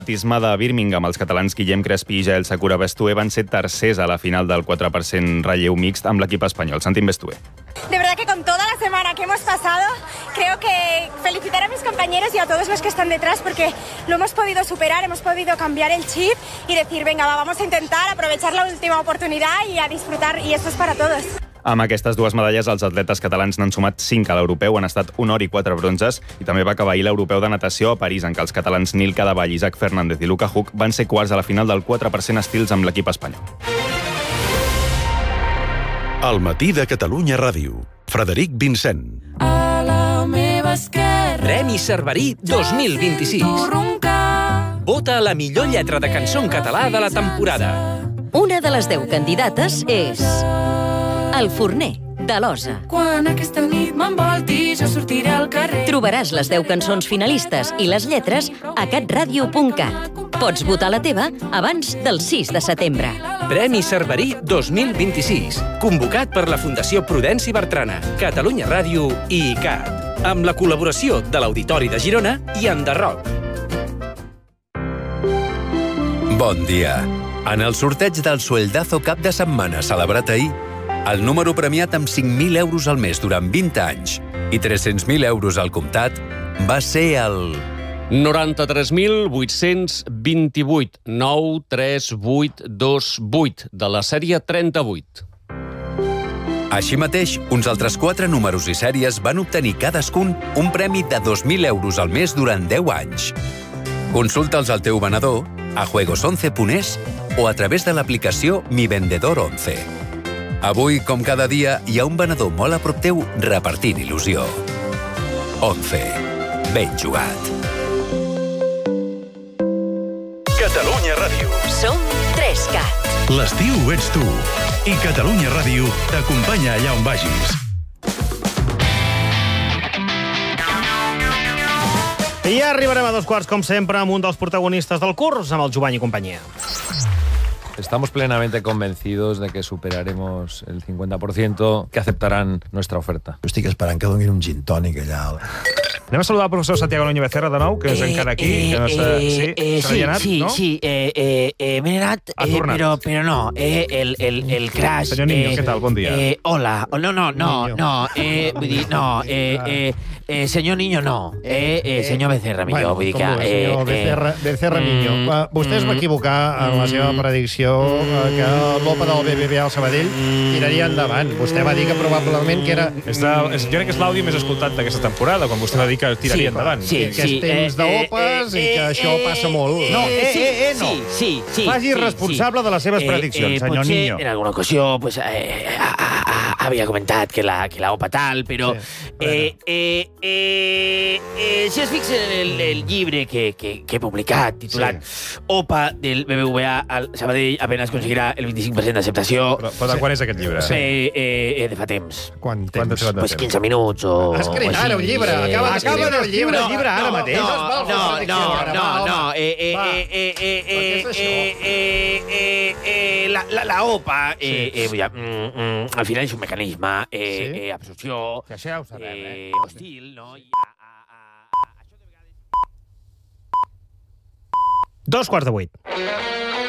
Atletisme de Birmingham, els catalans Guillem Crespi i Jael Sakura Bestué van ser tercers a la final del 4% relleu mixt amb l'equip espanyol. Sentim Bestué. De verdad que con toda la semana que hemos pasado, creo que felicitar a mis compañeros y a todos los que están detrás porque lo hemos podido superar, hemos podido cambiar el chip y decir, venga, vamos a intentar aprovechar la última oportunidad y a disfrutar, y esto es para todos. Amb aquestes dues medalles, els atletes catalans n'han sumat 5 a l'europeu, han estat un or i 4 bronzes, i també va acabar ahir l'europeu de natació a París, en què els catalans Nil Cadevall, Isaac Fernández i Luca Huck van ser quarts a la final del 4% estils amb l'equip espanyol. Al matí de Catalunya Ràdio. Frederic Vincent. A la meva esquerra. Premi Cerverí 2026. Vota a la millor lletra de cançó en català de la temporada. Una de les 10 candidates és El Forner, de l'Osa. Quan aquesta nit m'envolti, jo sortiré al carrer. Trobaràs les 10 cançons finalistes i les lletres a catradio.cat. Pots votar la teva abans del 6 de setembre. Premi Cerverí 2026. Convocat per la Fundació Prudenci Bertrana, Catalunya Ràdio i ICAT. Amb la col·laboració de l'Auditori de Girona i Enderroc. Bon dia. En el sorteig del Sueldazo cap de setmana celebrat ahir, el número premiat amb 5.000 euros al mes durant 20 anys i 300.000 euros al comptat va ser el 93.828 93828 de la sèrie 38. Així mateix, uns altres 4 números i sèries van obtenir cadascun un premi de 2.000 euros al mes durant 10 anys. Consulta'ls al teu venedor, a juegos11.es o a través de l'aplicació Mi Vendedor 11. Avui, com cada dia, hi ha un venedor molt a prop teu repartint il·lusió. 11. Ben jugat. Catalunya Ràdio. Som 3CAT. L'estiu ets tu. I Catalunya Ràdio t'acompanya allà on vagis. I ja arribarem a 2:15, com sempre, amb un dels protagonistes del curs, amb el Jovany i companyia. Estamos plenamente convencidos de que superaremos el 50% que aceptarán nuestra oferta. Estic esperant que donin un gin tònic allà. Anem a saludar el professor Santiago Núñez Becerra de nou, que és encara aquí. Sí, m'he anat, però no, el crash... Senyor Niño, què tal? Bon dia. Hola, no, vull dir, no, senyor Niño no, senyor Becerra millor, vull dir que... Senyor Becerra Niño, vostè es va equivocar en la seva predicció que l'OPA del BBVA al Sabadell tiraria endavant. Vostè va dir que probablement que era... Jo crec que és l'àudio més escoltat d'aquesta temporada, quan vostè va dir que tiraria endavant. Que és temps d'OPAs i que això passa molt. No. Faci responsable de les seves prediccions, senyor Niño. Potser en alguna ocasió havia comentat que la OPA tal, però si es fixa en el llibre que he publicat, titulat OPA del BBVA al Sabadell apenas conseguirà el 25% d'acceptació. Però de quan és aquest llibre? De fa temps. Quant temps? Pues 15 minuts o... Has escrit ara un llibre, acaba el llibre ara mateix. La OPA al final és un mecanisme absorció hostil, no? 2:15.